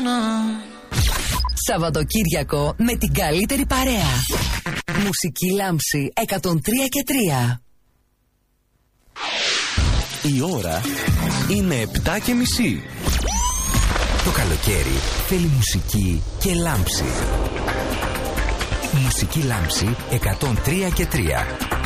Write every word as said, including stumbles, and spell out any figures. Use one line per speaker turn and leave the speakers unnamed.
Σαββατοκύριακο με την καλύτερη παρέα. Μουσική Λάμψη εκατόν τρία και τρία.
Η ώρα είναι επτά και μισή. Το καλοκαίρι θέλει μουσική και λάμψη. Μουσική Λάμψη εκατόν τρία και τρία.